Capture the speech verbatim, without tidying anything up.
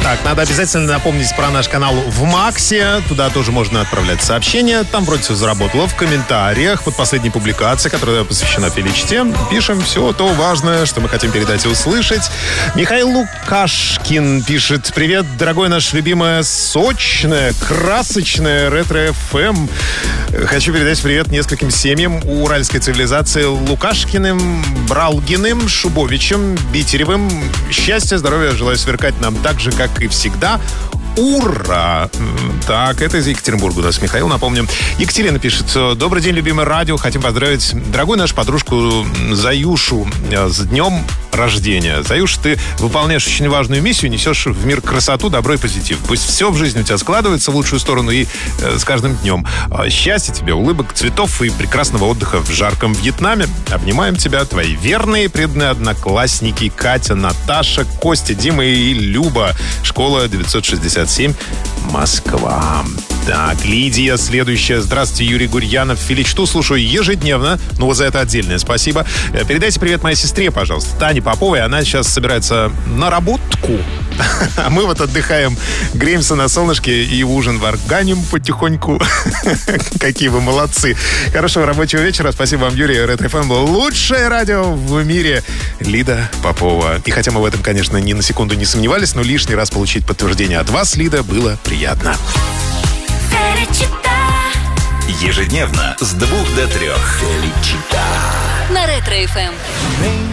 Так, надо обязательно напомнить про наш канал в Максе. Туда тоже можно отправлять сообщения. Там вроде все заработало. В комментариях под последней публикацией, которая посвящена Феличте, пишем все то важное, что мы хотим передать и услышать. Михаил Лукашкин пишет: привет, дорогой наш любимое сочное, красочное ретро-эф эм. Хочу передать привет нескольким семьям уральской цивилизации: Лукашкиным, Бралгиным, Шубовичем, Битеревым. Счастья, здоровья желаю сверкать нам так же, как и всегда. Ура! Так, это из Екатеринбурга у нас Михаил, напомню. Екатерина пишет: добрый день, любимое радио. Хотим поздравить дорогую нашу подружку Заюшу с днем рождения. Заюш, ты выполняешь очень важную миссию, несешь в мир красоту, добро и позитив. Пусть все в жизни у тебя складывается в лучшую сторону и э, с каждым днем. Счастья тебе, улыбок, цветов и прекрасного отдыха в жарком Вьетнаме. Обнимаем тебя, твои верные преданные одноклассники Катя, Наташа, Костя, Дима и Люба. Школа девятьсот шестьдесят семь, Москва. Так, Лидия следующая. Здравствуйте, Юрий Гурьянов. Феличту слушаю ежедневно. Ну, вот за это отдельное спасибо. Передайте привет моей сестре, пожалуйста, Тане Поповой. Она сейчас собирается на работку. А мы вот отдыхаем, греемся на солнышке и ужин варганим потихоньку. Какие вы молодцы. Хорошего рабочего вечера. Спасибо вам, Юрий. Ретро-эф эм было лучшее радио в мире. Лида Попова. И хотя мы в этом, конечно, ни на секунду не сомневались, но лишний раз получить подтверждение от вас, Лида, было приятно. Ежедневно с двух до трех. Феличита. На Ретро-эф эм.